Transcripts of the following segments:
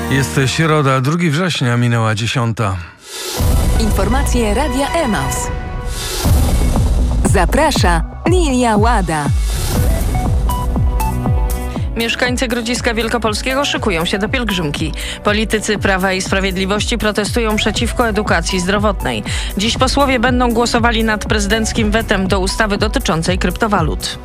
Jest środa, 2 września, minęła 10. Informacje Radia Emaus. Zaprasza Lilia Łada. Mieszkańcy Grodziska Wielkopolskiego szykują się do pielgrzymki. Politycy Prawa i Sprawiedliwości protestują przeciwko edukacji zdrowotnej. Dziś posłowie będą głosowali nad prezydenckim wetem do ustawy dotyczącej kryptowalut.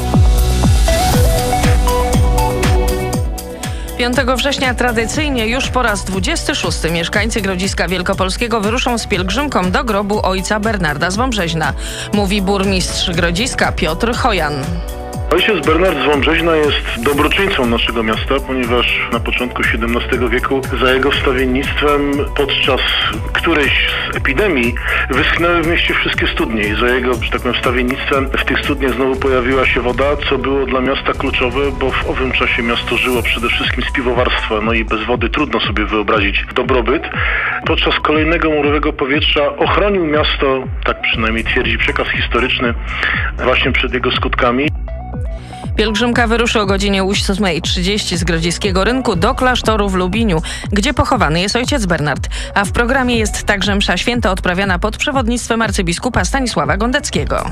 5 września tradycyjnie już po raz 26 mieszkańcy Grodziska Wielkopolskiego wyruszą z pielgrzymką do grobu ojca Bernarda z Wąbrzeźna, mówi burmistrz Grodziska Piotr Chojan. Ojciec Bernard z Wąbrzeźna jest dobroczyńcą naszego miasta, ponieważ na początku XVII wieku za jego wstawiennictwem podczas którejś z epidemii wyschnęły w mieście wszystkie studnie i za jego, że tak powiem, wstawiennictwem w tych studniach znowu pojawiła się woda, co było dla miasta kluczowe, bo w owym czasie miasto żyło przede wszystkim z piwowarstwa, no i bez wody trudno sobie wyobrazić dobrobyt. Podczas kolejnego murowego powietrza ochronił miasto, tak przynajmniej twierdzi przekaz historyczny, właśnie przed jego skutkami. Pielgrzymka wyruszy o godzinie 8:30 z Grodziskiego Rynku do klasztoru w Lubiniu, gdzie pochowany jest ojciec Bernard. A w programie jest także msza święta odprawiana pod przewodnictwem arcybiskupa Stanisława Gondeckiego.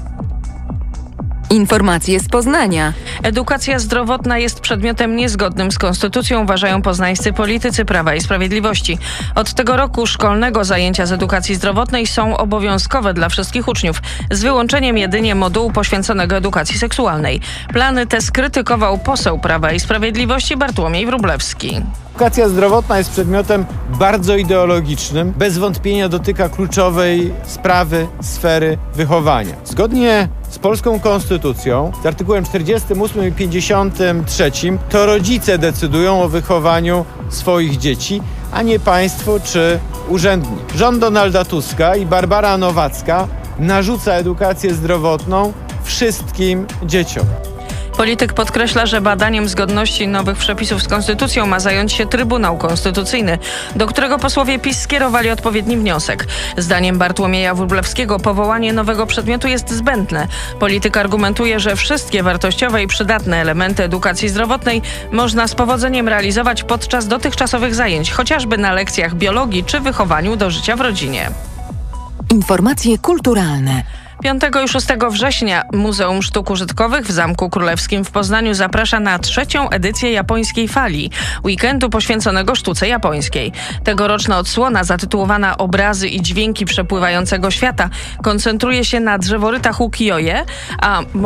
Informacje z Poznania. Edukacja zdrowotna jest przedmiotem niezgodnym z konstytucją, uważają poznańscy politycy Prawa i Sprawiedliwości. Od tego roku szkolnego zajęcia z edukacji zdrowotnej są obowiązkowe dla wszystkich uczniów, z wyłączeniem jedynie modułu poświęconego edukacji seksualnej. Plany te skrytykował poseł Prawa i Sprawiedliwości Bartłomiej Wróblewski. Edukacja zdrowotna jest przedmiotem bardzo ideologicznym. Bez wątpienia dotyka kluczowej sprawy, sfery wychowania. Zgodnie z polską konstytucją, z artykułem 48 i 53, to rodzice decydują o wychowaniu swoich dzieci, a nie państwo czy urzędnik. Rząd Donalda Tuska i Barbara Nowacka narzuca edukację zdrowotną wszystkim dzieciom. Polityk podkreśla, że badaniem zgodności nowych przepisów z konstytucją ma zająć się Trybunał Konstytucyjny, do którego posłowie PiS skierowali odpowiedni wniosek. Zdaniem Bartłomieja Wróblewskiego powołanie nowego przedmiotu jest zbędne. Polityk argumentuje, że wszystkie wartościowe i przydatne elementy edukacji zdrowotnej można z powodzeniem realizować podczas dotychczasowych zajęć, chociażby na lekcjach biologii czy wychowaniu do życia w rodzinie. Informacje kulturalne. 5 i 6 września Muzeum Sztuk Użytkowych w Zamku Królewskim w Poznaniu zaprasza na 3. edycję Japońskiej Fali, weekendu poświęconego sztuce japońskiej. Tegoroczna odsłona zatytułowana Obrazy i dźwięki przepływającego świata koncentruje się na drzeworytach ukiyo-e, a